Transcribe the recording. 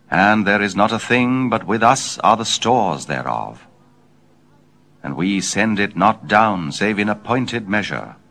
And there is not a thing but with us are the stores thereof. And we send it not down save in appointed measure,